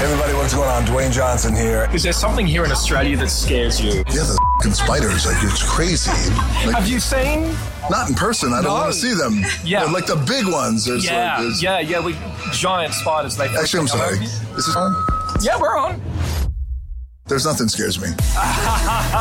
Everybody, what's going on? Dwayne Johnson here. Is there something here in Australia that scares you? Yeah, the f***ing spiders. Like, it's crazy. Like, have you seen? Not in person. I don't want to see them. Yeah. Like the big ones. We giant spiders. Actually, I'm sorry. This is on? Yeah, we're on. There's nothing scares me.